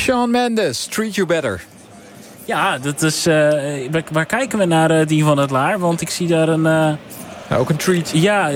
Shawn Mendes, Treat You Better. Ja, dat is... waar kijken we naar het team van het Laar? Want ik zie daar een... ook een treat. Ja,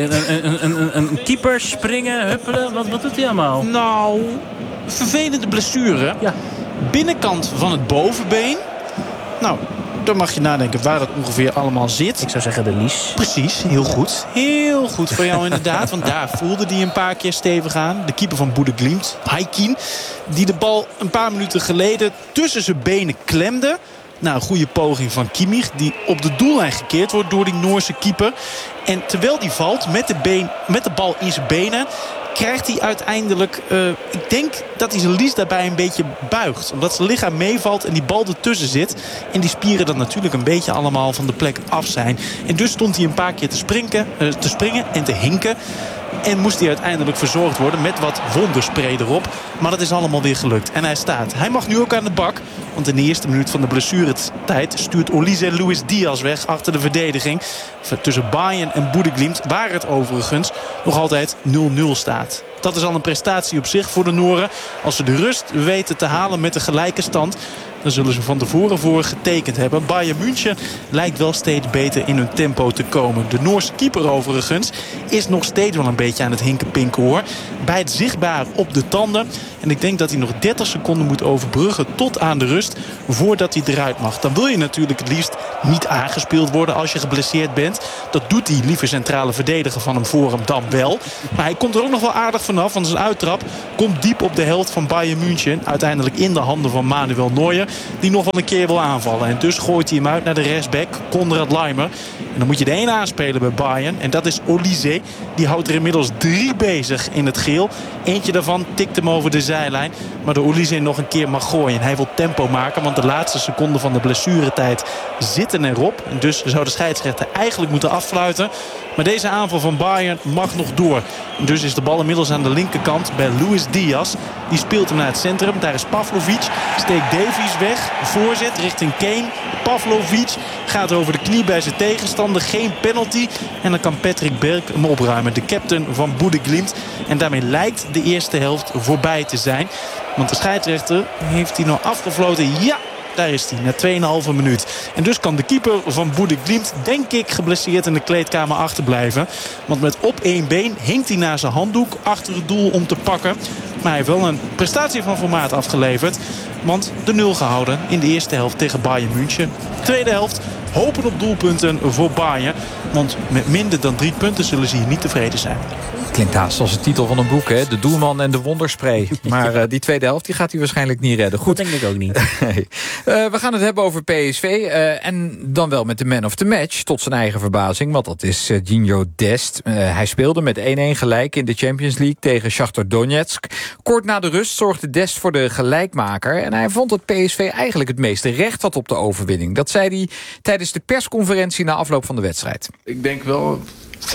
een keeper springen, huppelen. Wat doet hij allemaal? Nou, vervelende blessure. Ja. Binnenkant van het bovenbeen. Nou, dan mag je nadenken waar het ongeveer allemaal zit. Ik zou zeggen de lies. Precies, heel goed. Heel goed voor jou inderdaad. Want daar voelde hij een paar keer stevig aan. De keeper van Bode Glimt, Haikin. Die de bal een paar minuten geleden tussen zijn benen klemde. Nou, een goede poging van Kimmich. Die op de doellijn gekeerd wordt door die Noorse keeper. En terwijl die valt met de bal in zijn benen, krijgt hij uiteindelijk... ik denk dat hij zijn lies daarbij een beetje buigt. Omdat zijn lichaam meevalt en die bal ertussen zit. En die spieren dan natuurlijk een beetje allemaal van de plek af zijn. En dus stond hij een paar keer te springen en te hinken. En moest hij uiteindelijk verzorgd worden met wat wonderspray erop. Maar dat is allemaal weer gelukt. En hij staat. Hij mag nu ook aan de bak. Want in de eerste minuut van de blessuretijd stuurt Olise Luis Diaz weg achter de verdediging. Tussen Bayern en Bode Glimt, waar het overigens nog altijd 0-0 staat. Dat is al een prestatie op zich voor de Noren. Als ze de rust weten te halen met een gelijke stand, dan zullen ze van tevoren voor getekend hebben. Bayern München lijkt wel steeds beter in hun tempo te komen. De Noorse keeper overigens is nog steeds wel een beetje aan het hinkenpinken hoor. Bijt zichtbaar op de tanden. En ik denk dat hij nog 30 seconden moet overbruggen tot aan de rust voordat hij eruit mag. Dan wil je natuurlijk het liefst niet aangespeeld worden als je geblesseerd bent. Dat doet die lieve centrale verdediger van hem voor hem dan wel. Maar hij komt er ook nog wel aardig vanaf. Want zijn uittrap komt diep op de helft van Bayern München. Uiteindelijk in de handen van Manuel Neuer. Die nog wel een keer wil aanvallen. En dus gooit hij hem uit naar de rechtsback, Konrad Laimer. En dan moet je de één aanspelen bij Bayern. En dat is Olise. Die houdt er inmiddels 3 bezig in het geel. Eentje daarvan tikt hem over de zijlijn. Maar de Olise nog een keer mag gooien. Hij wil tempo maken, want de laatste seconden van de blessuretijd zitten erop. En dus zou de scheidsrechter eigenlijk moeten afsluiten. Maar deze aanval van Bayern mag nog door. En dus is de bal inmiddels aan de linkerkant bij Luis Diaz. Die speelt hem naar het centrum. Daar is Pavlovic. Steekt Davies weg. Voorzet richting Kane. Pavlovic gaat over de knie bij zijn tegenstander. Geen penalty. En dan kan Patrick Berg hem opruimen. De captain van Bode Glimt. En daarmee lijkt de eerste helft voorbij te zijn. Want de scheidsrechter heeft hij nog afgefloten. Ja! Daar is hij, na 2,5 minuut. En dus kan de keeper van Bode Glimt, denk ik, geblesseerd in de kleedkamer achterblijven. Want met op 1 been hinkt hij naar zijn handdoek achter het doel om te pakken. Maar hij heeft wel een prestatie van formaat afgeleverd. Want de 0 gehouden in de eerste helft tegen Bayern München. Tweede helft hopen op doelpunten voor Bayern. Want met minder dan 3 punten zullen ze hier niet tevreden zijn. Klinkt haast als de titel van een boek, hè? De doelman en de wonderspray. Maar die tweede helft die gaat hij waarschijnlijk niet redden. Goed. Dat denk ik ook niet. Nee. We gaan het hebben over PSV. En dan wel met de man of the match, tot zijn eigen verbazing. Want dat is Gino Dest. Hij speelde met 1-1 gelijk in de Champions League tegen Shakhtar Donetsk. Kort na de rust zorgde Dest voor de gelijkmaker. En hij vond dat PSV eigenlijk het meeste recht had op de overwinning. Dat zei hij tijdens de persconferentie na afloop van de wedstrijd. Ik denk wel 60-40.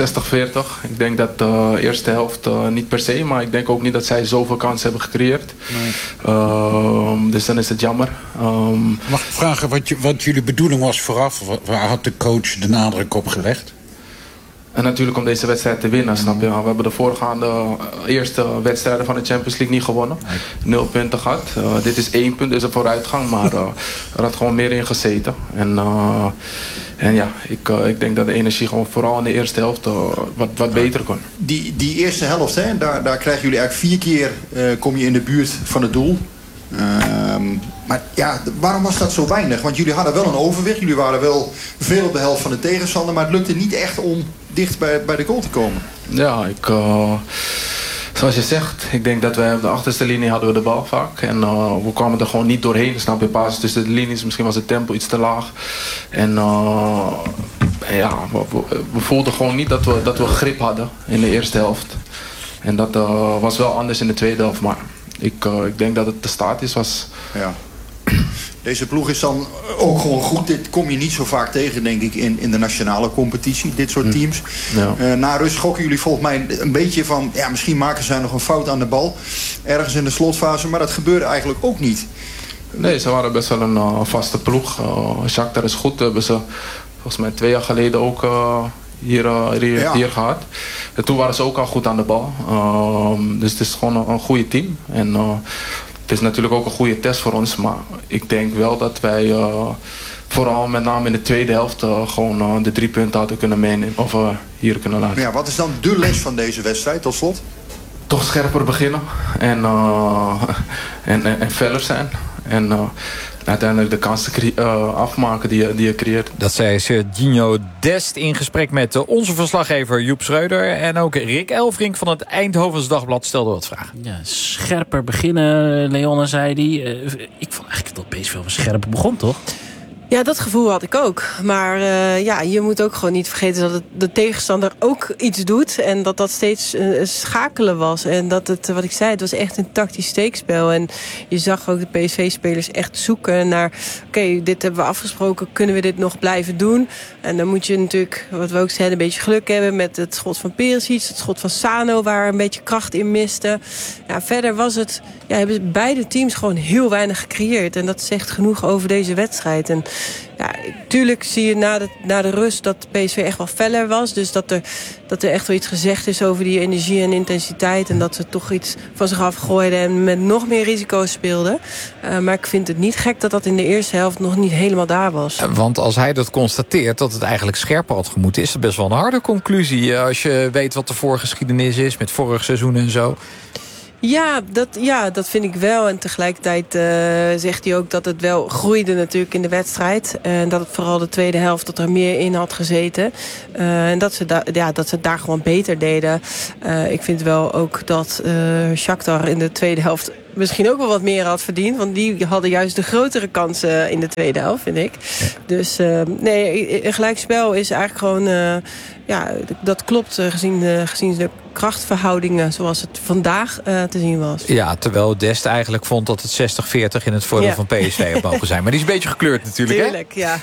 Ik denk dat de eerste helft niet per se, maar ik denk ook niet dat zij zoveel kansen hebben gecreëerd. Nee. Dus dan is het jammer. Mag ik vragen wat jullie bedoeling was vooraf? Waar had de coach de nadruk op gelegd? En natuurlijk om deze wedstrijd te winnen, snap je. We hebben de voorgaande eerste wedstrijden van de Champions League niet gewonnen. 0 punten gehad. Dit is 1 punt, dus een vooruitgang, maar er had gewoon meer in gezeten. En ja, ik denk dat de energie gewoon vooral in de eerste helft wat beter kon. Die eerste helft, hè, daar krijgen jullie eigenlijk 4 keer kom je in de buurt van het doel. Maar ja, waarom was dat zo weinig? Want jullie hadden wel een overwicht. Jullie waren wel veel op de helft van de tegenstander. Maar het lukte niet echt om dicht bij de goal te komen. Ja, zoals je zegt, ik denk dat wij op de achterste linie hadden we de bal vaak. En we kwamen er gewoon niet doorheen. Snap je, pas tussen de linies. Misschien was het tempo iets te laag. En ja, we voelden gewoon niet dat we grip hadden in de eerste helft. En dat was wel anders in de tweede helft. Maar ik denk dat het te statisch was. Ja. Deze ploeg is dan ook gewoon goed. Dit kom je niet zo vaak tegen, denk ik, in de nationale competitie. Dit soort teams. Ja. Na rust schokken jullie volgens mij een beetje van, ja, misschien maken zij nog een fout aan de bal. Ergens in de slotfase. Maar dat gebeurde eigenlijk ook niet. Nee, ze waren best wel een vaste ploeg. Shakhtar is goed. Hebben ze volgens mij 2 jaar geleden ook hier gehad. En toen waren ze ook al goed aan de bal. Dus het is gewoon een goede team. En Het is natuurlijk ook een goede test voor ons. Maar ik denk wel dat wij vooral met name in de tweede helft gewoon de 3 punten hadden kunnen meenemen. Of hier kunnen laten. Ja, wat is dan de les van deze wedstrijd tot slot? Toch scherper beginnen. En feller zijn. En uiteindelijk de kansen afmaken die je creëert. Dat zei Serginho Dest in gesprek met onze verslaggever Joep Schreuder. En ook Rick Elfrink van het Eindhovens Dagblad stelde wat vragen. Ja, scherper beginnen, Leone, zei hij. Ik vond eigenlijk dat PSV wel scherper begon, toch? Ja, dat gevoel had ik ook. Maar je moet ook gewoon niet vergeten dat de tegenstander ook iets doet. En dat steeds schakelen was. En dat het, wat ik zei, het was echt een tactisch steekspel. En je zag ook de PSV-spelers echt zoeken naar... Oké, dit hebben we afgesproken, kunnen we dit nog blijven doen? En dan moet je natuurlijk, wat we ook zeiden, een beetje geluk hebben... met het schot van Perisic, het schot van Sano... waar een beetje kracht in miste. Ja, verder was het... Ja, hebben beide teams gewoon heel weinig gecreëerd. En dat zegt genoeg over deze wedstrijd. En ja, tuurlijk zie je na de rust dat PSV echt wel feller was. Dus dat er echt wel iets gezegd is over die energie en intensiteit. En dat ze toch iets van zich afgooiden en met nog meer risico's speelden. Maar ik vind het niet gek dat in de eerste helft nog niet helemaal daar was. Want als hij dat constateert, dat het eigenlijk scherper had gemoeten... is dat best wel een harde conclusie. Als je weet wat de voorgeschiedenis is met vorig seizoen en zo... Ja, dat vind ik wel. En tegelijkertijd zegt hij ook dat het wel groeide natuurlijk in de wedstrijd. En dat het vooral de tweede helft dat er meer in had gezeten. En dat ze het daar gewoon beter deden. Ik vind wel ook dat Shakhtar in de tweede helft misschien ook wel wat meer had verdiend. Want die hadden juist de grotere kansen in de tweede helft, vind ik. Ja. Dus een gelijkspel is eigenlijk gewoon... dat klopt gezien de krachtverhoudingen zoals het vandaag te zien was. Ja, terwijl Dest eigenlijk vond dat het 60-40 in het voordeel van PSV had mogen zijn. Maar die is een beetje gekleurd natuurlijk, hè? Tuurlijk, ja.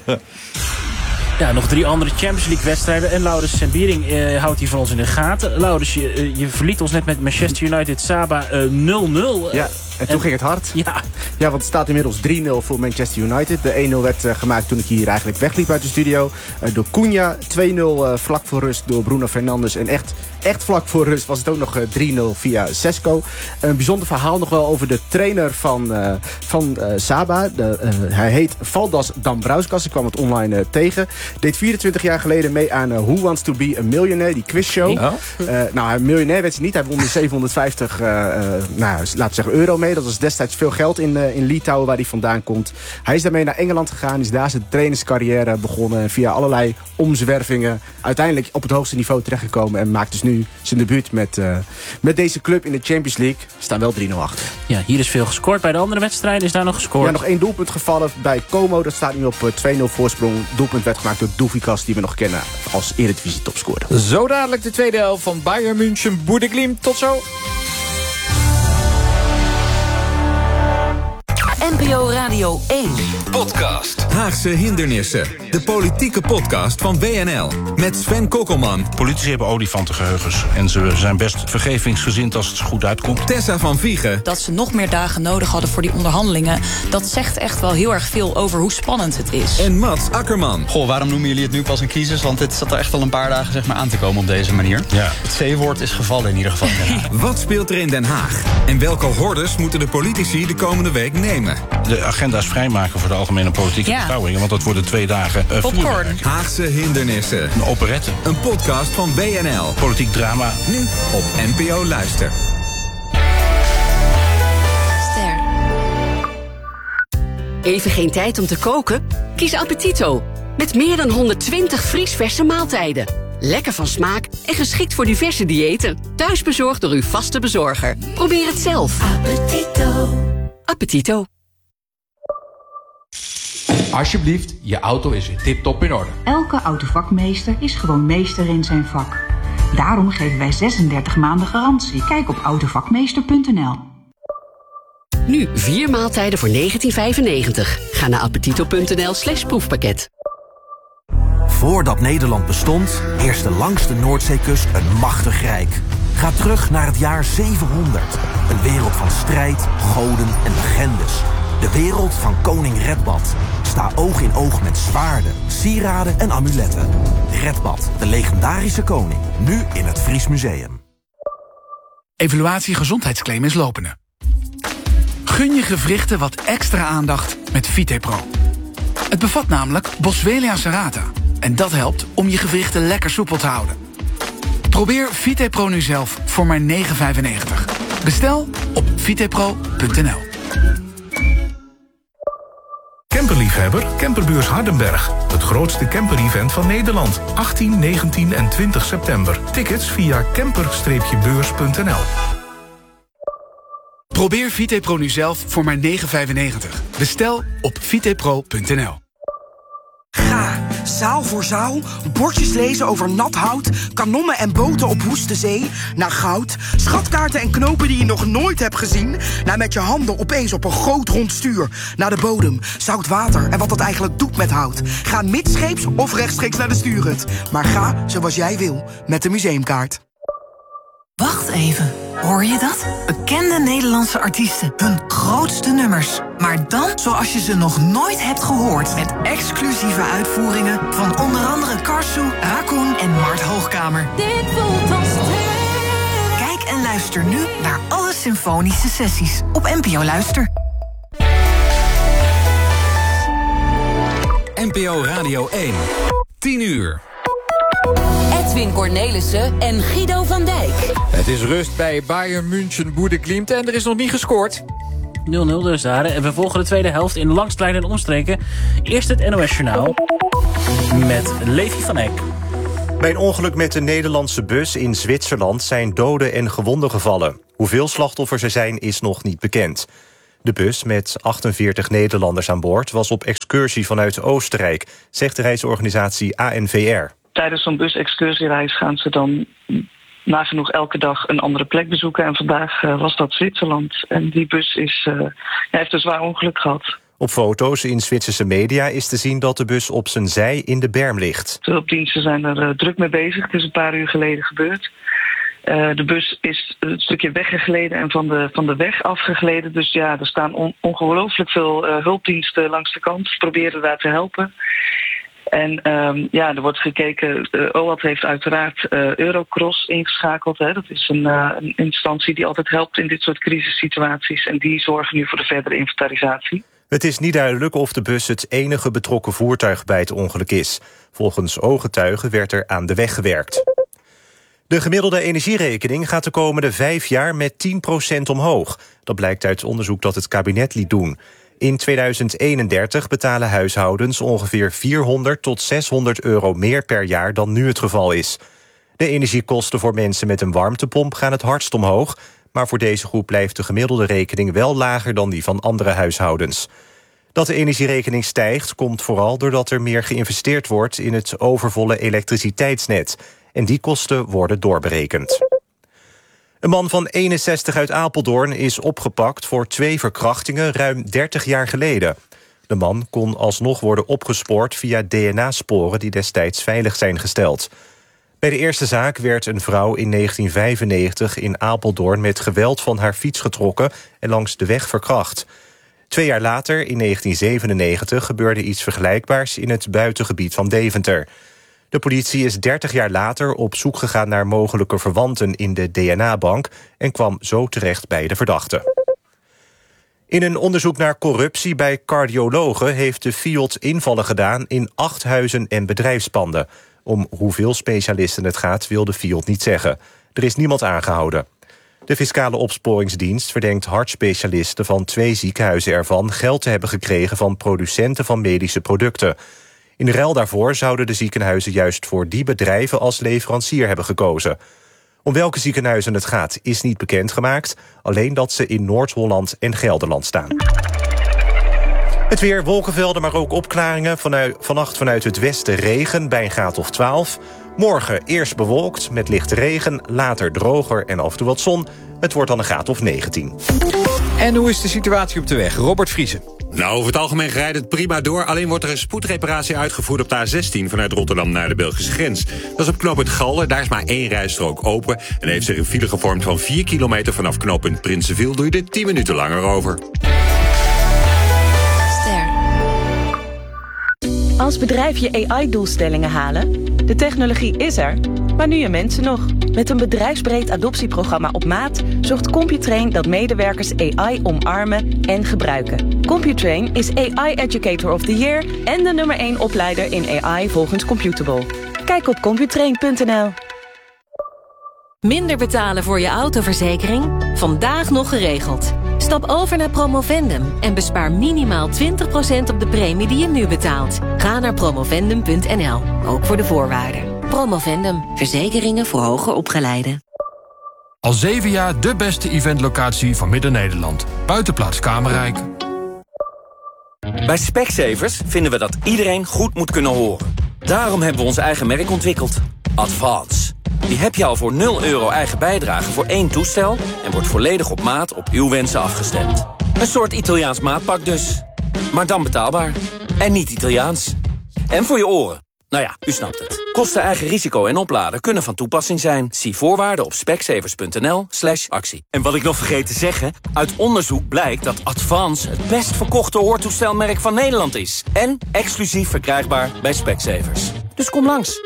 Ja, nog 3 andere Champions League wedstrijden. En Laurens Senbiering houdt die van ons in de gaten. Laurens, je verliet ons net met Manchester United Saba 0-0. Ja, en toen ging het hard. Ja, want het staat inmiddels 3-0 voor Manchester United. De 1-0 werd gemaakt toen ik hier eigenlijk wegliep uit de studio. Door Cunha, 2-0 vlak voor rust door Bruno Fernandes. En echt vlak voor rust was het ook nog 3-0 via Sesko. Een bijzonder verhaal nog wel over de trainer van Saba. Hij heet Valdas Dambrauskas. Ik kwam het online tegen. Deed 24 jaar geleden mee aan Who Wants to be a Millionaire, die quizshow. Nou, een miljonair werd hij niet. Hij won de 750 laten we zeggen euro mee. Dat was destijds veel geld in Litouwen, waar hij vandaan komt. Hij is daarmee naar Engeland gegaan. Is daar zijn trainerscarrière begonnen. En via allerlei omzwervingen uiteindelijk op het hoogste niveau terechtgekomen. En maakt dus nu zijn debuut met deze club in de Champions League. Staan wel 3-0 achter. Ja, hier is veel gescoord. Bij de andere wedstrijden is daar nog gescoord. Ja, nog 1 doelpunt gevallen bij Como. Dat staat nu op 2-0 voorsprong. Doelpunt werd gemaakt door Douvikas, die we nog kennen als Eredivisie topscorer. Zo dadelijk de tweede helft van Bayern München Boedeglimt. Tot zo. NPO Radio 1. Podcast. Haagse hindernissen. De politieke podcast van WNL. Met Sven Kokkelman. Politici hebben olifantengeheugens. En ze zijn best vergevingsgezind als het goed uitkomt. Tessa van Viegen. Dat ze nog meer dagen nodig hadden voor die onderhandelingen. Dat zegt echt wel heel erg veel over hoe spannend het is. En Mats Akkerman. Goh, waarom noemen jullie het nu pas een crisis? Want dit zat er echt al een paar dagen aan te komen op deze manier. Ja. Het C-woord is gevallen in ieder geval. Wat speelt er in Den Haag? En welke hordes moeten de politici de komende week nemen? De agenda's vrijmaken voor de algemene politieke beschouwingen. Want dat worden 2 dagen popcorn. Haagse hindernissen. Een operette. Een podcast van WNL. Politiek drama. Nu op NPO Luister. Ster. Even geen tijd om te koken? Kies Appetito. Met meer dan 120 vriesverse maaltijden. Lekker van smaak en geschikt voor diverse diëten. Thuisbezorgd door uw vaste bezorger. Probeer het zelf. Appetito. Appetito. Alsjeblieft, je auto is weer tip-top in orde. Elke autovakmeester is gewoon meester in zijn vak. Daarom geven wij 36 maanden garantie. Kijk op autovakmeester.nl. Nu 4 maaltijden voor €19,95. Ga naar appetito.nl/proefpakket. Voordat Nederland bestond, heerste langs de Noordzeekust een machtig rijk. Ga terug naar het jaar 700. Een wereld van strijd, goden en legendes. De wereld van koning Redbad. Sta oog in oog met zwaarden, sieraden en amuletten. Redbad, de legendarische koning. Nu in het Fries Museum. Evaluatie gezondheidsclaim is lopende. Gun je gewrichten wat extra aandacht met VitePro. Het bevat namelijk Boswellia serrata. En dat helpt om je gewrichten lekker soepel te houden. Probeer VitePro nu zelf voor maar €9,95. Bestel op vitepro.nl. Camperliefhebber, Camperbeurs Hardenberg. Het grootste camper-event van Nederland. 18, 19 en 20 september. Tickets via camper-beurs.nl. Probeer VitePro nu zelf voor maar €9,95. Bestel op vitepro.nl. Ga, zaal voor zaal, bordjes lezen over nat hout, kanonnen en boten op woeste zee, naar goud, schatkaarten en knopen die je nog nooit hebt gezien, naar met je handen opeens op een groot rond stuur, naar de bodem, zout water en wat dat eigenlijk doet met hout. Ga midscheeps of rechtstreeks naar de stuurhut. Maar ga zoals jij wil, met de museumkaart. Wacht even, hoor je dat? Bekende Nederlandse artiesten, hun grootste nummers. Maar dan zoals je ze nog nooit hebt gehoord. Met exclusieve uitvoeringen van onder andere Karsu, Raccoon en Mart Hoogkamer. Dit voelt als Kijk en luister nu naar alle symfonische sessies op NPO Luister. NPO Radio 1. 10 uur. Edwin Cornelissen en Guido van Dijk. Het is rust bij Bayern München Bode Glimt en er is nog niet gescoord. 0-0 dus daar. En we volgen de tweede helft in Langslijn en omstreken. Eerst het NOS-journaal met Levi van Eck. Bij een ongeluk met een Nederlandse bus in Zwitserland zijn doden en gewonden gevallen. Hoeveel slachtoffers er zijn is nog niet bekend. De bus met 48 Nederlanders aan boord was op excursie vanuit Oostenrijk, zegt de reisorganisatie ANVR. Tijdens zo'n bus-excursiereis gaan ze dan nagenoeg elke dag een andere plek bezoeken. En vandaag was dat Zwitserland. En die bus heeft een zwaar ongeluk gehad. Op foto's in Zwitserse media is te zien dat de bus op zijn zij in de berm ligt. De hulpdiensten zijn er druk mee bezig. Het is een paar uur geleden gebeurd. De bus is een stukje weggegleden en van de weg afgegleden. Dus ja, er staan ongelooflijk veel hulpdiensten langs de kant. Proberen daar te helpen. En er wordt gekeken, OAT heeft uiteraard Eurocross ingeschakeld. Hè. Dat is een instantie die altijd helpt in dit soort crisissituaties. En die zorgen nu voor de verdere inventarisatie. Het is niet duidelijk of de bus het enige betrokken voertuig bij het ongeluk is. Volgens ooggetuigen werd er aan de weg gewerkt. De gemiddelde energierekening gaat de komende 5 jaar met 10% omhoog. Dat blijkt uit onderzoek dat het kabinet liet doen. In 2031 betalen huishoudens ongeveer 400 tot 600 euro meer per jaar dan nu het geval is. De energiekosten voor mensen met een warmtepomp gaan het hardst omhoog, maar voor deze groep blijft de gemiddelde rekening wel lager dan die van andere huishoudens. Dat de energierekening stijgt komt vooral doordat er meer geïnvesteerd wordt in het overvolle elektriciteitsnet. En die kosten worden doorberekend. Een man van 61 uit Apeldoorn is opgepakt voor 2 verkrachtingen ruim 30 jaar geleden. De man kon alsnog worden opgespoord via DNA-sporen die destijds veilig zijn gesteld. Bij de eerste zaak werd een vrouw in 1995 in Apeldoorn met geweld van haar fiets getrokken en langs de weg verkracht. 2 jaar later, in 1997, gebeurde iets vergelijkbaars in het buitengebied van Deventer. De politie is 30 jaar later op zoek gegaan naar mogelijke verwanten in de DNA-bank en kwam zo terecht bij de verdachte. In een onderzoek naar corruptie bij cardiologen heeft de FIOD invallen gedaan in 8 huizen en bedrijfspanden. Om hoeveel specialisten het gaat wil de FIOD niet zeggen. Er is niemand aangehouden. De Fiscale Opsporingsdienst verdenkt hartspecialisten van 2 ziekenhuizen ervan geld te hebben gekregen van producenten van medische producten. In ruil daarvoor zouden de ziekenhuizen juist voor die bedrijven als leverancier hebben gekozen. Om welke ziekenhuizen het gaat is niet bekendgemaakt, alleen dat ze in Noord-Holland en Gelderland staan. Het weer, wolkenvelden, maar ook opklaringen. Vannacht vanuit het westen regen bij een graad of 12. Morgen eerst bewolkt met lichte regen, later droger en af en toe wat zon. Het wordt dan een graad of 19. En hoe is de situatie op de weg? Robert Vriesen. Nou, over het algemeen rijdt het prima door. Alleen wordt er een spoedreparatie uitgevoerd op de A16... vanuit Rotterdam naar de Belgische grens. Dat is op knooppunt Galder. Daar is maar 1 rijstrook open. En heeft zich een file gevormd van 4 kilometer... vanaf knooppunt Prinsenviel. Doe je er 10 minuten langer over. Als bedrijf je AI-doelstellingen halen, de technologie is er, maar nu je mensen nog. Met een bedrijfsbreed adoptieprogramma op maat zorgt Computrain dat medewerkers AI omarmen en gebruiken. Computrain is AI Educator of the Year en de nummer 1 opleider in AI volgens Computable. Kijk op computrain.nl. Minder betalen voor je autoverzekering? Vandaag nog geregeld. Stap over naar Promovendum en bespaar minimaal 20% op de premie die je nu betaalt. Ga naar promovendum.nl, ook voor de voorwaarden. Promovendum, verzekeringen voor hoger opgeleiden. Al 7 jaar de beste eventlocatie van Midden-Nederland. Buitenplaats Kamerrijk. Bij Specsavers vinden we dat iedereen goed moet kunnen horen. Daarom hebben we ons eigen merk ontwikkeld. Advance. Die heb je al voor €0 eigen bijdrage voor 1 toestel... en wordt volledig op maat op uw wensen afgestemd. Een soort Italiaans maatpak dus. Maar dan betaalbaar. En niet Italiaans. En voor je oren. Nou ja, u snapt het. Kosten, eigen risico en opladen kunnen van toepassing zijn. Zie voorwaarden op specsavers.nl/actie. En wat ik nog vergeet te zeggen... uit onderzoek blijkt dat Advance het best verkochte hoortoestelmerk van Nederland is. En exclusief verkrijgbaar bij Specsavers. Dus kom langs.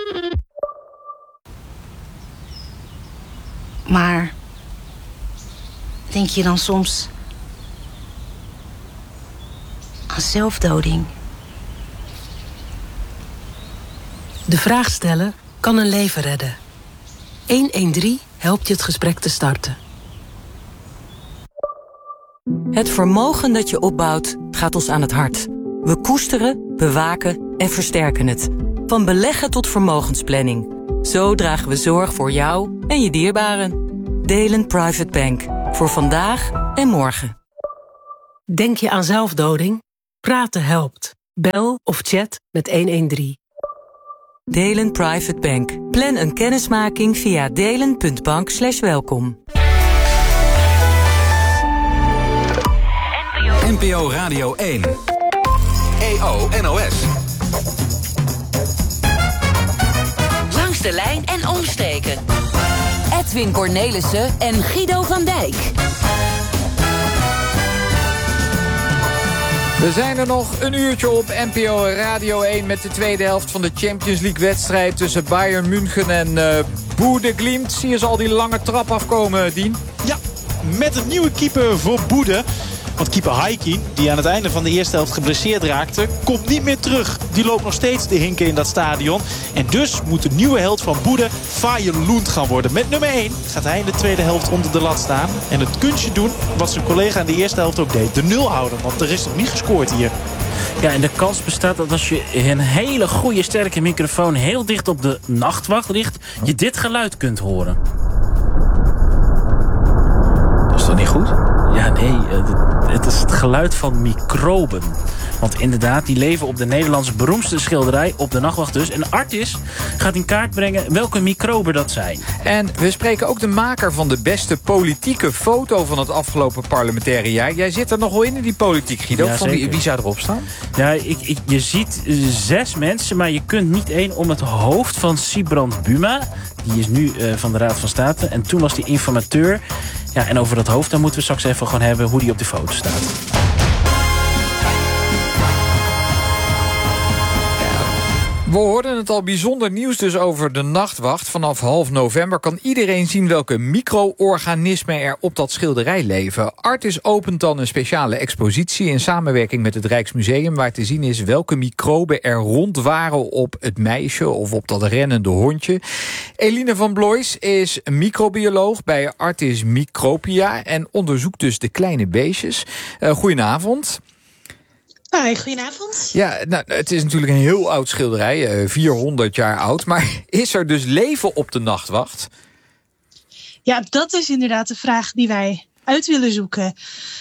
Maar denk je dan soms aan zelfdoding? De vraag stellen kan een leven redden. 113 helpt je het gesprek te starten. Het vermogen dat je opbouwt gaat ons aan het hart. We koesteren, bewaken en versterken het. Van beleggen tot vermogensplanning. Zo dragen we zorg voor jou en je dierbaren. Delen Private Bank. Voor vandaag en morgen. Denk je aan zelfdoding? Praten helpt. Bel of chat met 113. Delen Private Bank. Plan een kennismaking via delen.bank/welkom. NPO Radio 1. EO NOS. Langs de lijn en omstreken. Edwin Cornelissen en Guido van Dijk. We zijn er nog een uurtje op NPO Radio 1... met de tweede helft van de Champions League-wedstrijd... tussen Bayern München en Boede Glimt. Zie je ze al die lange trap afkomen, Dien? Ja, met een nieuwe keeper voor Boede. Want keeper Haikien, die aan het einde van de eerste helft geblesseerd raakte... komt niet meer terug. Die loopt nog steeds te hinken in dat stadion. En dus moet de nieuwe held van Boede Faye Lund gaan worden. Met nummer 1 gaat hij in de tweede helft onder de lat staan. En het kunstje doen wat zijn collega in de eerste helft ook deed. De 0 houden, want er is nog niet gescoord hier. Ja, en de kans bestaat dat als je een hele goede sterke microfoon... heel dicht op de nachtwacht ligt, je dit geluid kunt horen. Dat is toch niet goed? Ja, nee, het is het geluid van microben. Want inderdaad, die leven op de Nederlandse beroemdste schilderij... op de nachtwacht dus. En Artis gaat in kaart brengen welke microben dat zijn. En we spreken ook de maker van de beste politieke foto... van het afgelopen parlementaire jaar. Jij zit er nog wel in die politiek, Guido. Ja, van wie zou erop staan? Ja, je ziet 6 mensen, maar je kunt niet één om het hoofd van Sibrand Buma. Die is nu van de Raad van State. En toen was die informateur. Ja, en over dat hoofd, dan moeten we straks even gewoon hebben... hoe die op de foto staat. We hoorden het al, bijzonder nieuws dus over de nachtwacht. Vanaf half november kan iedereen zien welke micro-organismen er op dat schilderij leven. Artis opent dan een speciale expositie in samenwerking met het Rijksmuseum... waar te zien is welke microben er rond waren op het meisje of op dat rennende hondje. Eline van Blois is microbioloog bij Artis Micropia... en onderzoekt dus de kleine beestjes. Goedenavond. Hoi, goedenavond. Ja, nou, het is natuurlijk een heel oud schilderij, 400 jaar oud. Maar is er dus leven op de nachtwacht? Ja, dat is inderdaad de vraag die wij uit willen zoeken.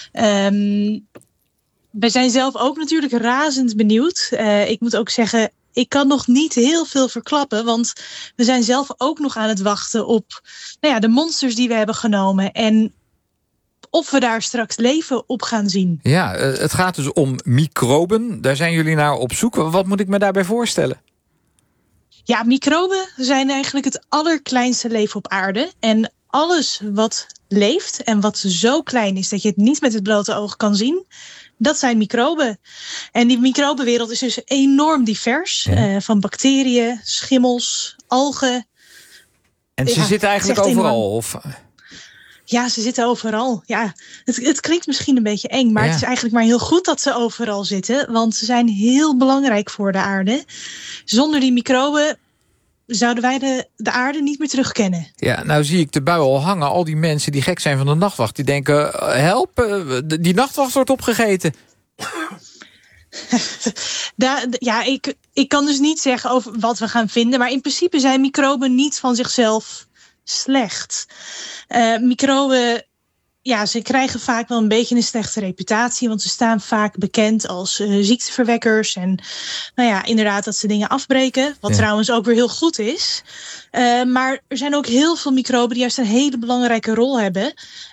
Wij zijn zelf ook natuurlijk razend benieuwd. Ik moet ook zeggen, ik kan nog niet heel veel verklappen. Want we zijn zelf ook nog aan het wachten op de monsters die we hebben genomen. En of we daar straks leven op gaan zien. Ja, het gaat dus om microben. Daar zijn jullie naar op zoek. Wat moet ik me daarbij voorstellen? Ja, microben zijn eigenlijk het allerkleinste leven op aarde. En alles wat leeft en wat zo klein is dat je het niet met het blote oog kan zien, dat zijn microben. En die microbenwereld is dus enorm divers. Ja. Van bacteriën, schimmels, algen, En ze zitten eigenlijk overal? Of? Ja, ze zitten overal. Ja, het klinkt misschien een beetje eng, maar het is eigenlijk maar heel goed dat ze overal zitten. Want ze zijn heel belangrijk voor de aarde. Zonder die microben zouden wij de aarde niet meer terugkennen. Ja, nou zie ik de bui al hangen. Al die mensen die gek zijn van de nachtwacht, die denken, help, die nachtwacht wordt opgegeten. Ik kan dus niet zeggen over wat we gaan vinden. Maar in principe zijn microben niet van zichzelf slecht. Microben, ze krijgen vaak wel een beetje een slechte reputatie. Want ze staan vaak bekend als ziekteverwekkers. En inderdaad dat ze dingen afbreken. Wat trouwens ook weer heel goed is. Maar er zijn ook heel veel microben die juist een hele belangrijke rol hebben.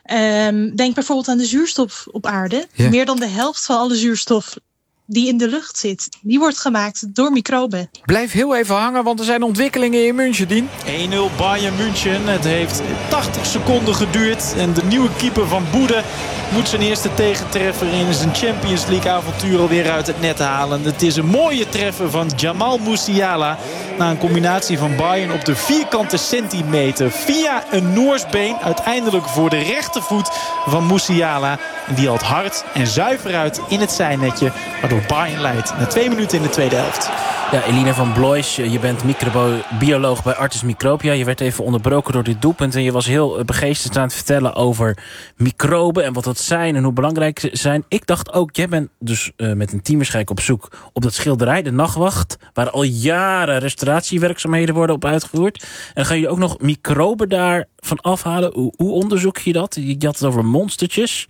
Denk bijvoorbeeld aan de zuurstof op aarde. Ja. Meer dan de helft van alle zuurstof die in de lucht zit, die wordt gemaakt door microben. Blijf heel even hangen, want er zijn ontwikkelingen in München, Dien. 1-0 Bayern München. Het heeft 80 seconden geduurd. En de nieuwe keeper van Bude moet zijn eerste tegentreffer in zijn Champions League avontuur alweer uit het net halen. Het is een mooie treffer van Jamal Musiala. Na een combinatie van Bayern op de vierkante centimeter. Via een Noorsbeen uiteindelijk voor de rechtervoet van Musiala. En die haalt hard en zuiver uit in het zijnetje. Waardoor Bayern leidt na 2 minuten in de tweede helft. Ja, Elina van Blois, je bent microbioloog bij Artis Microbia. Je werd even onderbroken door dit doelpunt. En je was heel begeesterd aan het vertellen over microben en wat dat zijn en hoe belangrijk ze zijn. Ik dacht ook, jij bent dus met een team waarschijnlijk op zoek op dat schilderij, de Nachtwacht, waar al jaren restauratiewerkzaamheden worden op uitgevoerd. En dan ga je ook nog microben daarvan afhalen. Hoe onderzoek je dat? Je had het over monstertjes.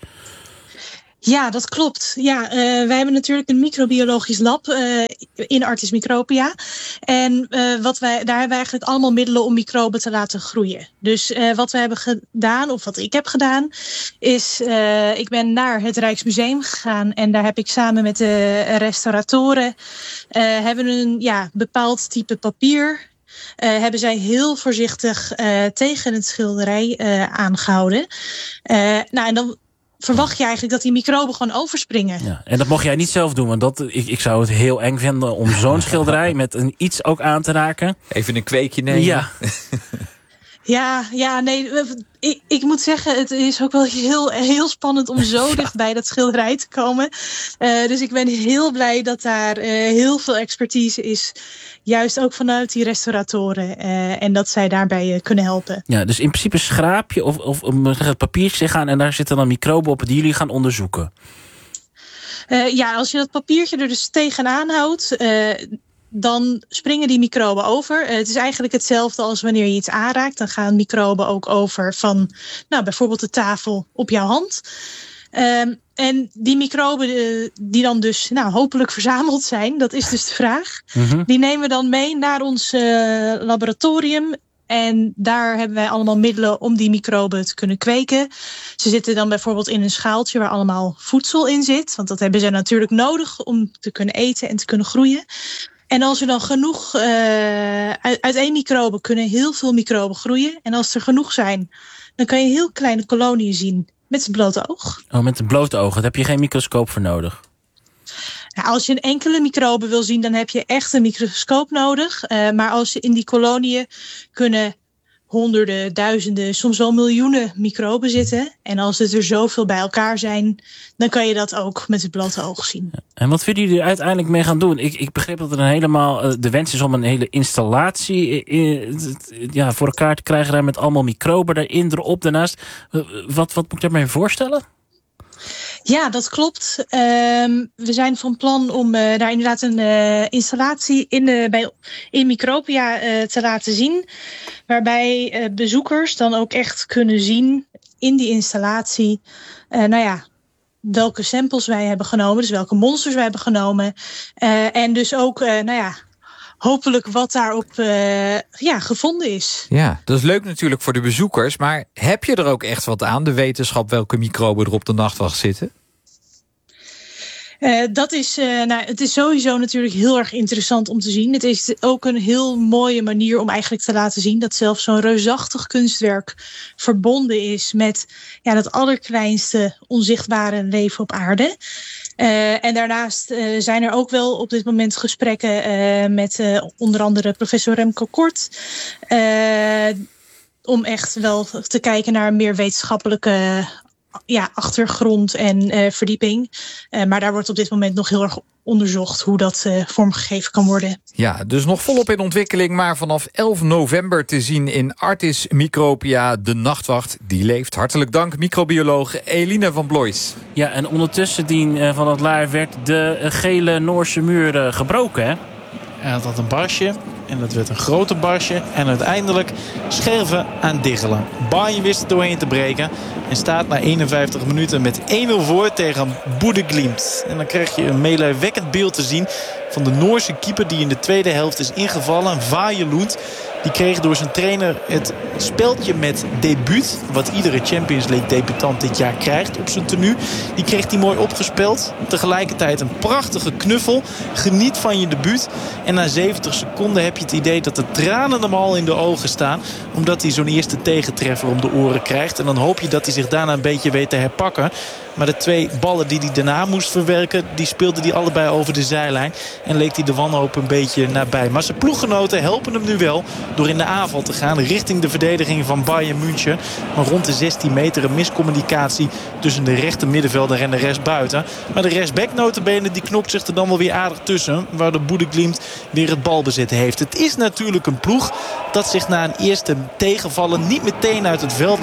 Ja, dat klopt. Ja, wij hebben natuurlijk een microbiologisch lab in Artis Microbia. En daar hebben we eigenlijk allemaal middelen om microben te laten groeien. Dus wat we hebben gedaan, of wat ik heb gedaan, is ik ben naar het Rijksmuseum gegaan. En daar heb ik samen met de restauratoren hebben een bepaald type papier. Hebben zij heel voorzichtig tegen het schilderij aangehouden. En dan verwacht je eigenlijk dat die microben gewoon overspringen. Ja, en dat mocht jij niet zelf doen, want ik zou het heel eng vinden om zo'n schilderij met iets ook aan te raken. Even een kweekje nemen. Ja. Ik moet zeggen, het is ook wel heel spannend om zo dicht bij dat schilderij te komen. Dus ik ben heel blij dat daar heel veel expertise is. Juist ook vanuit die restauratoren. En dat zij daarbij kunnen helpen. Ja, dus in principe schraap je of het papiertje gaan en daar zitten dan microben op die jullie gaan onderzoeken. Als je dat papiertje er dus tegenaan houdt, dan springen die microben over. Het is eigenlijk hetzelfde als wanneer je iets aanraakt. Dan gaan microben ook over van bijvoorbeeld de tafel op jouw hand. En die microben die dan dus hopelijk verzameld zijn, dat is dus de vraag. Mm-hmm. Die nemen we dan mee naar ons laboratorium. En daar hebben wij allemaal middelen om die microben te kunnen kweken. Ze zitten dan bijvoorbeeld in een schaaltje waar allemaal voedsel in zit. Want dat hebben ze natuurlijk nodig om te kunnen eten en te kunnen groeien. En als er dan genoeg uit 1 microbe kunnen heel veel microben groeien. En als er genoeg zijn, dan kan je heel kleine koloniën zien met het blote oog. Oh, met het blote oog. Daar heb je geen microscoop voor nodig. Als je een enkele microbe wil zien, dan heb je echt een microscoop nodig. Maar als je in die koloniën kunnen honderden, duizenden, soms wel miljoenen microben zitten. En als het er zoveel bij elkaar zijn, dan kan je dat ook met het blote oog zien. En wat willen jullie er uiteindelijk mee gaan doen? Ik begreep dat er de wens is om een hele installatie voor elkaar te krijgen daar met allemaal microben erin, erop, daarnaast. Wat moet ik daarmee voorstellen? Ja, dat klopt. We zijn van plan om daar inderdaad een installatie in Microbia te laten zien. Waarbij bezoekers dan ook echt kunnen zien in die installatie welke samples wij hebben genomen. Dus welke monsters wij hebben genomen. En dus ook hopelijk wat daarop gevonden is. Ja, dat is leuk natuurlijk voor de bezoekers. Maar heb je er ook echt wat aan, de wetenschap, welke microben er op de Nachtwacht zitten? Het is sowieso natuurlijk heel erg interessant om te zien. Het is ook een heel mooie manier om eigenlijk te laten zien dat zelfs zo'n reusachtig kunstwerk verbonden is met dat allerkleinste onzichtbare leven op aarde. En daarnaast zijn er ook wel op dit moment gesprekken met onder andere professor Remco Kort. om echt wel te kijken naar meer wetenschappelijke achtergrond en verdieping. Maar daar wordt op dit moment nog heel erg onderzocht hoe dat vormgegeven kan worden. Ja, dus nog volop in ontwikkeling, maar vanaf 11 november te zien in Artis Micropia, de nachtwacht die leeft. Hartelijk dank, microbioloog Eline van Blois. Ja, en ondertussen van het Laar werd de gele Noorse muur gebroken, hè? En dat had een barsje. En dat werd een grote barsje. En uiteindelijk scherven aan diggelen. Bayern wist er doorheen te breken. En staat na 51 minuten met 1-0 voor tegen Bodø/Glimt. En dan krijg je een meelijwekkend beeld te zien van de Noorse keeper die in de tweede helft is ingevallen. Vajelund. Die kreeg door zijn trainer het speldje met debuut. Wat iedere Champions League debutant dit jaar krijgt op zijn tenue. Die kreeg hij mooi opgespeld. Tegelijkertijd een prachtige knuffel. Geniet van je debuut. En na 70 seconden heb je het idee dat de tranen hem al in de ogen staan. Omdat hij zo'n eerste tegentreffer om de oren krijgt. En dan hoop je dat hij zich daarna een beetje weet te herpakken. Maar de 2 ballen die hij daarna moest verwerken, die speelde hij allebei over de zijlijn. En leek hij de wanhoop een beetje nabij. Maar zijn ploeggenoten helpen hem nu wel door in de aanval te gaan richting de verdediging van Bayern München. Maar rond de 16 meter een miscommunicatie tussen de rechter middenvelder en de rest buiten. Maar de rechtsback notabene die knokt zich er dan wel weer aardig tussen. Waardoor Bodø/Glimt weer het balbezit heeft. Het is natuurlijk een ploeg dat zich na een eerste tegenvallen niet meteen uit het veld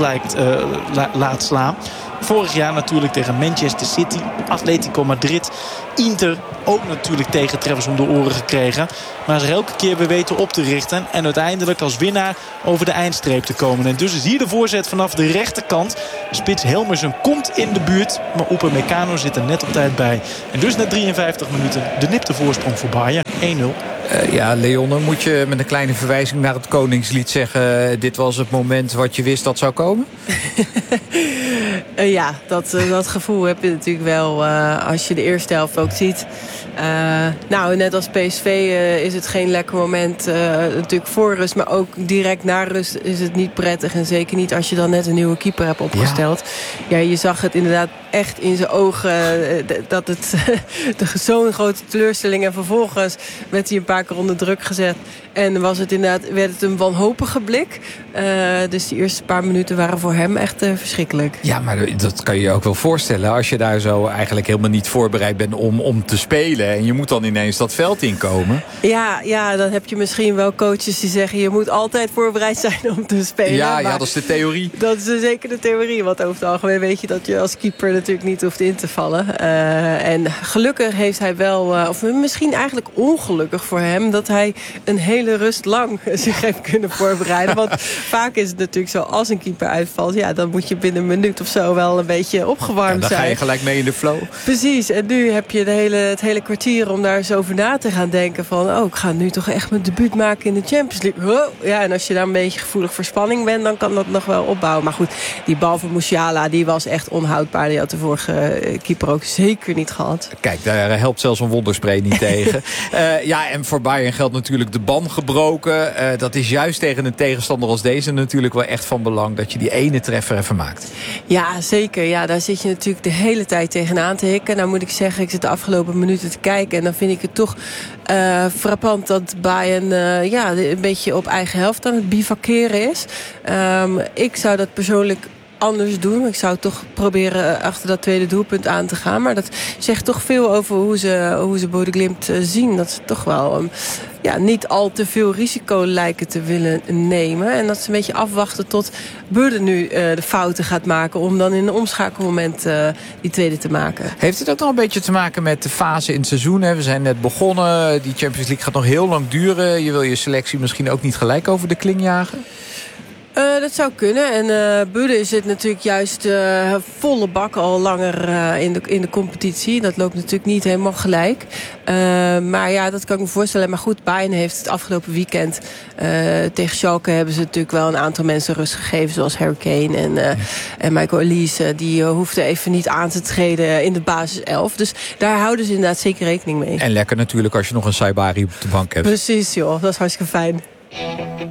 laat slaan. Vorig jaar natuurlijk tegen Manchester City, Atletico Madrid, Inter ook natuurlijk tegentreffers om de oren gekregen. Maar zich elke keer weer weten op te richten en uiteindelijk als winnaar over de eindstreep te komen. En dus is hier de voorzet vanaf de rechterkant. Spits Helmersen komt in de buurt, maar Upamecano zit er net op tijd bij. En dus na 53 minuten de nipte voorsprong voor Bayern, 1-0. Leon, dan moet je met een kleine verwijzing naar het Koningslied zeggen, dit was het moment wat je wist dat zou komen? Ja, dat gevoel heb je natuurlijk wel als je de eerste helft ook ziet. Net als PSV is het geen lekker moment natuurlijk voor rust. Maar ook direct na rust is het niet prettig. En zeker niet als je dan net een nieuwe keeper hebt opgesteld. Ja, je zag het inderdaad echt in zijn ogen dat het zo'n grote teleurstelling. En vervolgens werd hij een paar keer onder druk gezet. En werd het een wanhopige blik. Dus die eerste paar minuten waren voor hem echt verschrikkelijk. Ja, maar dat kan je je ook wel voorstellen. Als je daar zo eigenlijk helemaal niet voorbereid bent om te spelen. En je moet dan ineens dat veld inkomen. Ja, dan heb je misschien wel coaches die zeggen, je moet altijd voorbereid zijn om te spelen. Ja, dat is de theorie. Dat is zeker de theorie. Want over het algemeen weet je dat je als keeper natuurlijk niet hoeft in te vallen. En gelukkig heeft hij wel, of misschien eigenlijk ongelukkig voor hem, dat hij een hele rust lang zich heeft kunnen voorbereiden. Want vaak is het natuurlijk zo, als een keeper uitvalt, ja, dan moet je binnen een minuut of zo wel een beetje opgewarmd zijn. Dan ga je gelijk mee in de flow. Precies, en nu heb je het hele kwartier om daar eens over na te gaan denken van, ik ga nu toch echt mijn debuut maken in de Champions League. Oh, ja, en als je daar een beetje gevoelig voor spanning bent, dan kan dat nog wel opbouwen. Maar goed, die bal van Musiala, die was echt onhoudbaar. Die had de vorige keeper ook zeker niet gehad. Kijk, daar helpt zelfs een wonderspray niet tegen. En voor Bayern geldt natuurlijk de ban gebroken. Dat is juist tegen een tegenstander als deze natuurlijk wel echt van belang, dat je die ene treffer even maakt. Ja, zeker. Ja, daar zit je natuurlijk de hele tijd tegenaan te hikken. Nou moet ik zeggen, ik zit de afgelopen minuten te kijken en dan vind ik het toch frappant dat Bayern een beetje op eigen helft aan het bivakeren is. Ik zou dat persoonlijk anders doen. Ik zou toch proberen achter dat tweede doelpunt aan te gaan. Maar dat zegt toch veel over hoe ze Bodø/Glimt zien. Dat ze toch wel niet al te veel risico lijken te willen nemen. En dat ze een beetje afwachten tot Bodø nu de fouten gaat maken, om dan in een omschakelmoment die tweede te maken. Heeft het ook nog een beetje te maken met de fase in het seizoen? Hè? We zijn net begonnen. Die Champions League gaat nog heel lang duren. Je wil je selectie misschien ook niet gelijk over de kling jagen? Dat zou kunnen. En Bodø zit natuurlijk juist volle bak al langer in de competitie. Dat loopt natuurlijk niet helemaal gelijk. Maar ja, dat kan ik me voorstellen. Maar goed, Bayern heeft het afgelopen weekend tegen Schalke hebben ze natuurlijk wel een aantal mensen rust gegeven. Zoals Harry Kane en Michael Olise. Die hoefden even niet aan te treden in de basiself. Dus daar houden ze inderdaad zeker rekening mee. En lekker natuurlijk als je nog een Saibari op de bank hebt. Precies, joh. Dat is hartstikke fijn.